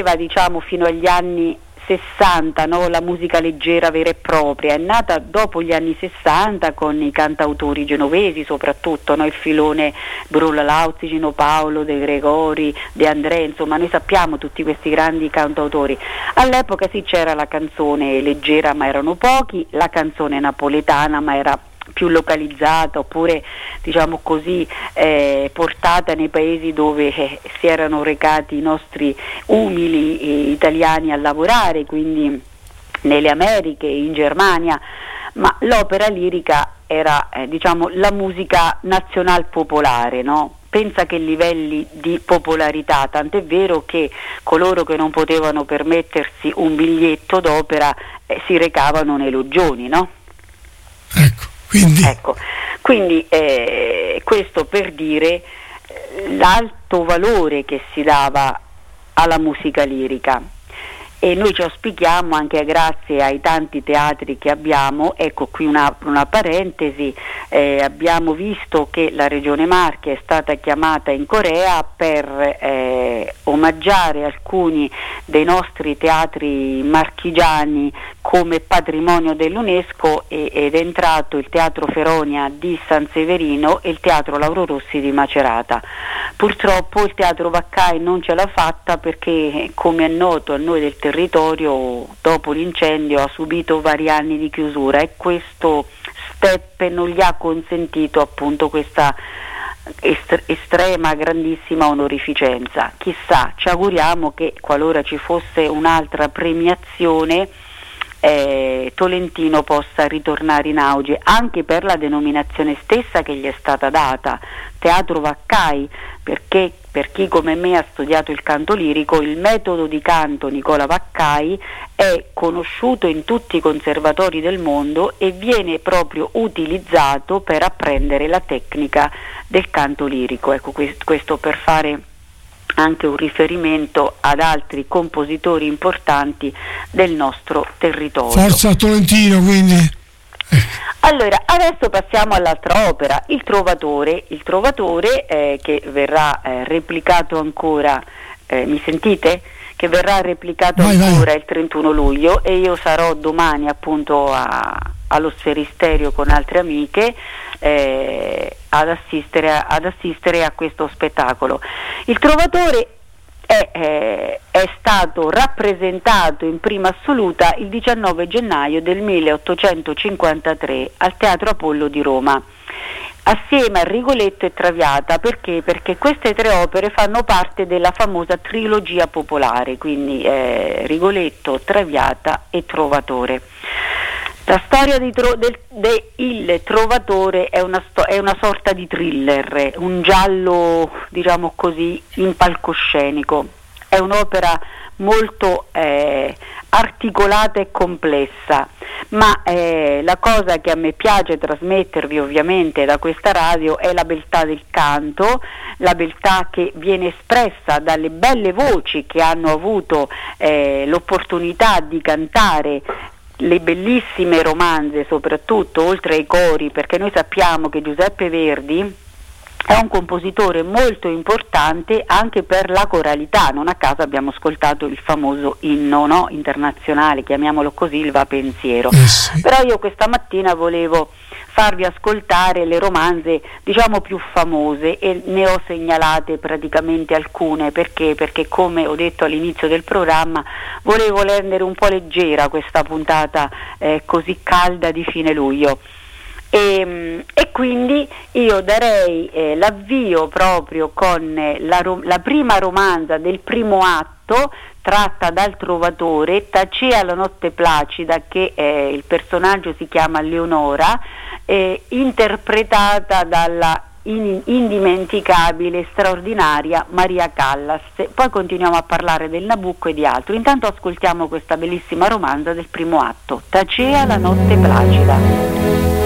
nasceva, diciamo, fino agli anni 60, no? La musica leggera vera e propria è nata dopo gli anni 60 con i cantautori genovesi, soprattutto, no? Il filone Brulla Lauzi, Gino Paolo, De Gregori, De André, insomma noi sappiamo tutti questi grandi cantautori. All'epoca sì, c'era la canzone leggera ma erano pochi, la canzone napoletana ma era più localizzata, oppure diciamo così portata nei paesi dove si erano recati i nostri umili italiani a lavorare, quindi nelle Americhe, in Germania, ma l'opera lirica era diciamo la musica nazional popolare, no? Pensa che livelli di popolarità, tant'è vero che coloro che non potevano permettersi un biglietto d'opera si recavano nei loggioni, no? Quindi questo per dire l'alto valore che si dava alla musica lirica, e noi ci auspichiamo anche grazie ai tanti teatri che abbiamo. Ecco qui una parentesi, abbiamo visto che la Regione Marche è stata chiamata in Corea per omaggiare alcuni dei nostri teatri marchigiani come patrimonio dell'UNESCO, ed è entrato il Teatro Feronia di San Severino e il Teatro Lauro Rossi di Macerata. Purtroppo il Teatro Vaccai non ce l'ha fatta perché, come è noto a noi del territorio, dopo l'incendio ha subito vari anni di chiusura, e questo step non gli ha consentito appunto questa estrema, grandissima onorificenza. Chissà, ci auguriamo che qualora ci fosse un'altra premiazione Tolentino possa ritornare in auge, anche per la denominazione stessa che gli è stata data, Teatro Vaccai, perché per chi come me ha studiato il canto lirico, il metodo di canto Nicola Vaccai è conosciuto in tutti i conservatori del mondo e viene proprio utilizzato per apprendere la tecnica del canto lirico. Ecco, questo per fare anche un riferimento ad altri compositori importanti del nostro territorio. Forza Tolentino, quindi. Allora, adesso passiamo all'altra opera, Il Trovatore, che verrà replicato ancora, mi sentite? Che verrà replicato ancora il 31 luglio, e io sarò domani appunto allo Sferisterio con altre amiche ad assistere a questo spettacolo. Il Trovatore è stato rappresentato in prima assoluta il 19 gennaio del 1853 al Teatro Apollo di Roma, assieme a Rigoletto e Traviata. Perché queste tre opere fanno parte della famosa trilogia popolare, quindi Rigoletto, Traviata e Trovatore. La storia Il Trovatore è una sorta di thriller, un giallo, diciamo così, in palcoscenico. È un'opera molto articolata e complessa, ma la cosa che a me piace trasmettervi ovviamente da questa radio è la beltà del canto, la beltà che viene espressa dalle belle voci che hanno avuto l'opportunità di cantare le bellissime romanze, soprattutto oltre ai cori, perché noi sappiamo che Giuseppe Verdi è un compositore molto importante anche per la coralità. Non a caso abbiamo ascoltato il famoso inno, no? Internazionale, chiamiamolo così, il Va Pensiero. Sì. Però io questa mattina volevo farvi ascoltare le romanze diciamo più famose, e ne ho segnalate praticamente alcune perché come ho detto all'inizio del programma volevo rendere un po' leggera questa puntata così calda di fine luglio. E quindi io darei l'avvio proprio con la prima romanza del primo atto, tratta dal Trovatore, Tacea la notte placida, che il personaggio si chiama Leonora, interpretata dalla indimenticabile, straordinaria Maria Callas. Poi continuiamo a parlare del Nabucco e di altro. Intanto ascoltiamo questa bellissima romanza del primo atto, Tacea la notte placida.